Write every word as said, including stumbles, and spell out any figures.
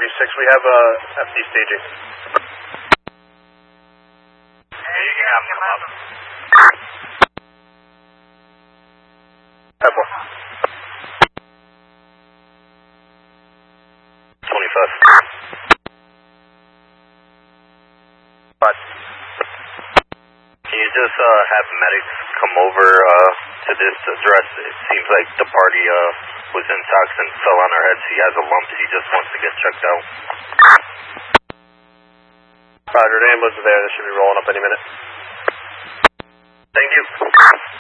thirty-six, we have uh, F D staging. Hey, you can have them come up. Have one. twenty-five. Five. Can you just uh, have medics come over uh, to this address? It seems like the party uh, was in tox and fell on her head. She has a lump. She just wants to get checked out. Roger, the ambulance is there. They should be rolling up any minute. Thank you.